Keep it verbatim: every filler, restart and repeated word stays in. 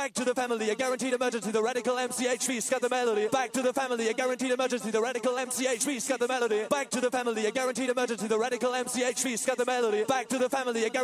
Back to the family, a guaranteed emergency. The radical M C H V, got the melody. Back to the family, a guaranteed emergency. The radical M C H V, got the melody. Back to the family, a guaranteed emergency. The radical M C H V, got the melody. Back to the family, a guaranteed